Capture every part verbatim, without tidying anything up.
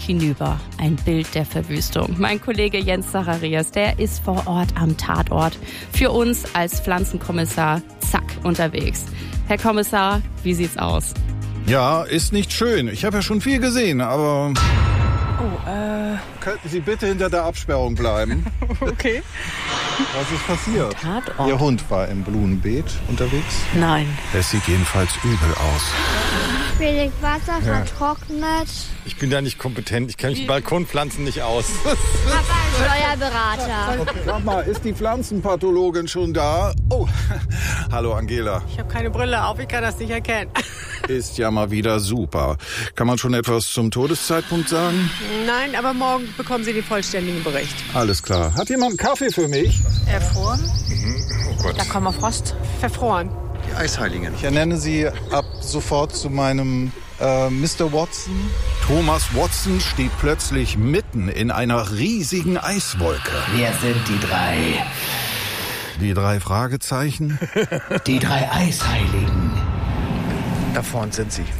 hinüber. Ein Bild der Verwüstung. Mein Kollege Jens Zacharias, der ist vor Ort am Tatort. Für uns als Pflanzenkommissar zack unterwegs. Herr Kommissar, wie sieht's aus? Ja, ist nicht schön. Ich habe ja schon viel gesehen, aber... Oh, äh... Könnten Sie bitte hinter der Absperrung bleiben? Okay. Was ist passiert? Tatort. Ihr Hund war im Blumenbeet unterwegs? Nein. Es sieht jedenfalls übel aus. Wenig Wasser vertrocknet. Ich bin da nicht kompetent. Ich kenne mich Balkonpflanzen nicht aus. Papa ist Steuerberater. Okay, sag mal, ist die Pflanzenpathologin schon da? Oh, hallo Angela. Ich habe keine Brille auf, ich kann das nicht erkennen. Ist ja mal wieder super. Kann man schon etwas zum Todeszeitpunkt sagen? Nein, aber morgen bekommen Sie den vollständigen Bericht. Alles klar. Hat jemand einen Kaffee für mich? Erfroren? Oh Gott. Da kommen wir Frost. Verfroren. Die Eisheiligen. Ich ernenne Sie ab sofort zu meinem äh, Mister Watson. Thomas Watson steht plötzlich mitten in einer riesigen Eiswolke. Wer sind die drei? Die drei Fragezeichen? Die drei Eisheiligen. Da vorne sind sie.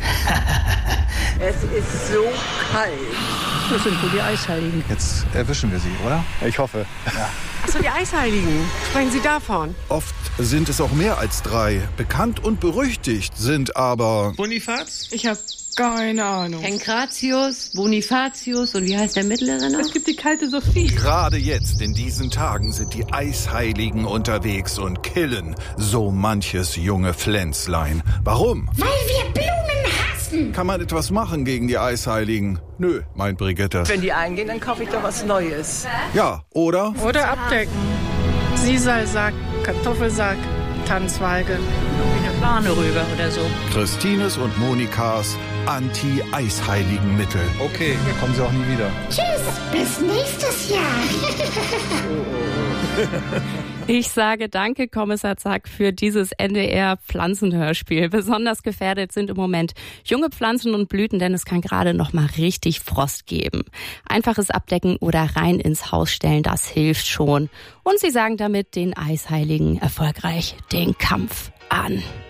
Es ist so kalt. Das sind wohl die Eisheiligen. Jetzt erwischen wir sie, oder? Ich hoffe. Ja. Achso, die Eisheiligen. Sprechen Sie davon? Oft sind es auch mehr als drei. Bekannt und berüchtigt sind aber... Bonifaz? Ich habe keine Ahnung. Pankratius, Bonifatius und wie heißt der mittlere noch? Es gibt die kalte Sophie. Gerade jetzt, in diesen Tagen, sind die Eisheiligen unterwegs und killen so manches junge Pflänzlein. Warum? Weil wir Blumen hassen. Kann man etwas machen gegen die Eisheiligen? Nö, meint Brigitte. Wenn die eingehen, dann kaufe ich doch was Neues. Ja, oder? Oder abdecken. Siesalsack, Kartoffelsack, Tanzweige. Wie eine Plane rüber oder so. Christines und Monikas Anti-Eisheiligen-Mittel. Okay, kommen sie auch nie wieder. Tschüss, bis nächstes Jahr. Ich sage danke, Kommissar Zack, für dieses N D R-Pflanzenhörspiel. Besonders gefährdet sind im Moment junge Pflanzen und Blüten, denn es kann gerade noch mal richtig Frost geben. Einfaches Abdecken oder rein ins Haus stellen, das hilft schon. Und sie sagen damit den Eisheiligen erfolgreich den Kampf an.